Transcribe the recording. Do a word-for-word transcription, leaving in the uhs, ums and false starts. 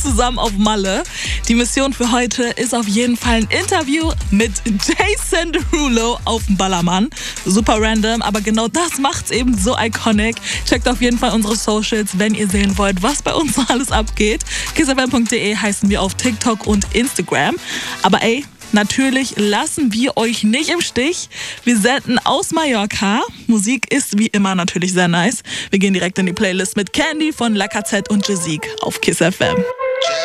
zusammen auf Malle. Die Mission für heute ist auf jeden Fall ein Interview mit Jason Derulo auf dem Ballermann. Super random, aber genau das macht's eben so iconic. Checkt auf jeden Fall unsere Socials, wenn ihr sehen wollt, was bei uns alles abgeht. kiss f m punkt d e heißen wir auf TikTok und Instagram. Aber ey, natürlich lassen wir euch nicht im Stich. Wir senden aus Mallorca. Musik ist wie immer natürlich sehr nice. Wir gehen direkt in die Playlist mit Candy von La Cazette und Jazik auf Kiss F M.